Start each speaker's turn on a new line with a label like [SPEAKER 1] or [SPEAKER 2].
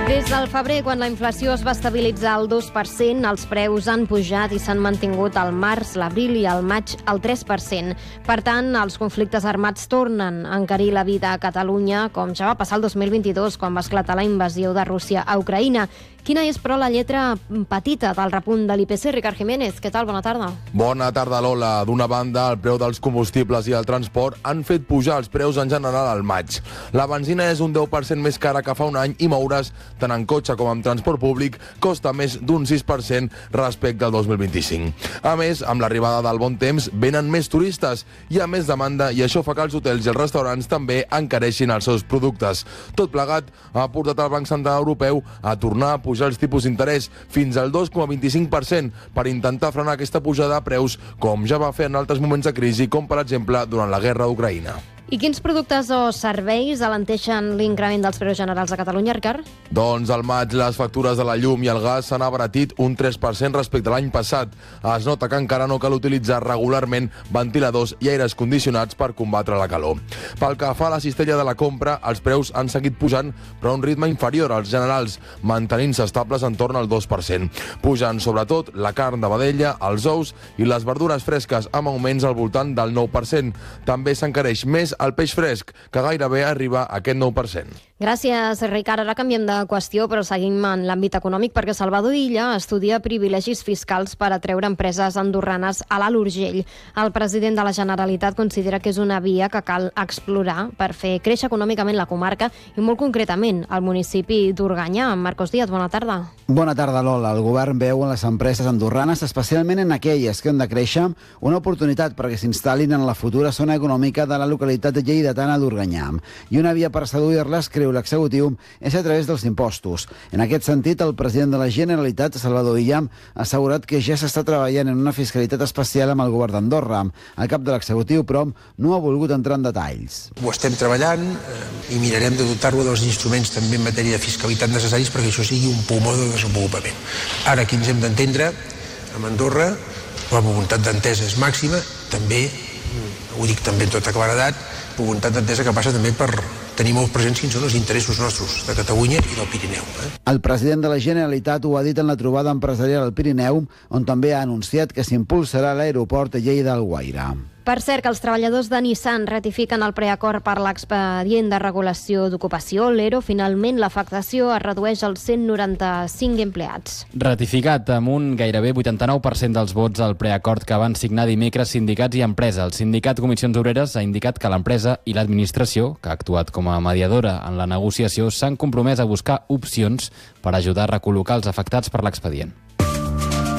[SPEAKER 1] Des del febrer, quan la inflació es va estabilitzar al 2%, els preus han pujat i s'han mantingut al març, l'abril i al maig al 3%. Per tant, els conflictes armats tornen a encarir la vida a Catalunya, com ja va passar el 2022, quan va esclatar la invasió de Rússia a Ucraïna. Quina és, però, la lletra petita del repunt de l'IPC? Ricard Jiménez, què tal? Bona tarda.
[SPEAKER 2] Bona tarda, Lola. D'una banda, el preu dels combustibles i el transport han fet pujar els preus en general al maig. La benzina és un 10% més cara que fa un any i moure's tant en cotxe com en transport públic costa més d'un 6% respecte al 2025. A més, amb l'arribada del bon temps, venen més turistes, hi ha més demanda i això fa que els hotels i els restaurants també encareixin els seus productes. Tot plegat ha portat el Banc Central Europeu a tornar a pujar els tipus d'interès fins al 2,25% per intentar frenar aquesta pujada de preus, com ja va fer en altres moments de crisi, com per exemple durant la guerra d'Ucraïna.
[SPEAKER 1] I quins productes o serveis alenteixen l'increment dels preus generals a Catalunya, Ricard?
[SPEAKER 2] Doncs al maig les factures de la llum i el gas s'han abaratit un 3% respecte a l'any passat. Es nota que encara no cal utilitzar regularment ventiladors i aires condicionats per combatre la calor. Pel que fa a la cistella de la compra, els preus han seguit pujant, però a un ritme inferior als generals, mantenint-se estables en torn al 2%. Pugen sobretot la carn de vedella, els ous i les verdures fresques, amb augments al voltant del 9%. També s'encareix més el peix fresc, que gairebé arriba a aquest 9%.
[SPEAKER 1] Gràcies, Ricard. Ara canviem de qüestió, però seguim en l'àmbit econòmic, perquè Salvador Illa estudia privilegis fiscals per atreure empreses andorranes a l'Alt Urgell. El president de la Generalitat considera que és una via que cal explorar per fer créixer econòmicament la comarca i molt concretament el municipi d'Organyà. Marcos Díaz, bona tarda.
[SPEAKER 3] Bona tarda, Lola. El govern veu en les empreses andorranes, especialment en aquelles que han de créixer, una oportunitat perquè s'instal·lin en la futura zona econòmica de la localitat lleidatana d'Organyà. I una via per seduir-les, creu l'executiu, és a través dels impostos. En aquest sentit, el president de la Generalitat, Salvador Illa, ha assegurat que ja s'està treballant en una fiscalitat especial amb el govern d'Andorra. El cap de l'executiu, però, no ha volgut entrar en detalls.
[SPEAKER 4] Ho estem treballant i mirarem de dotar-lo dels instruments també en matèria de fiscalitat necessaris perquè això sigui un pulmó de desenvolupament. Ara aquí ens hem d'entendre amb Andorra, la voluntat d'entesa és màxima, també, ho dic també en tota claredat, voluntat d'entesa que passa també per tenir molt presents quins són els interessos nostres de Catalunya i del Pirineu.
[SPEAKER 3] El president de la Generalitat ho ha dit en la trobada empresarial al Pirineu, on també ha anunciat que s'impulsarà l'aeroport de Lleida-Alguaire.
[SPEAKER 1] Per cert, que els treballadors de Nissan ratifiquen el preacord per l'expedient de regulació d'ocupació, l'ERO. Finalment, l'afectació es redueix als 195 empleats.
[SPEAKER 5] Ratificat amb un gairebé 89% dels vots al preacord que van signar dimecres sindicats i empresa. El sindicat Comissions Obreres ha indicat que l'empresa i l'administració, que ha actuat com a mediadora en la negociació, s'han compromès a buscar opcions per ajudar a recol·locar els afectats per l'expedient.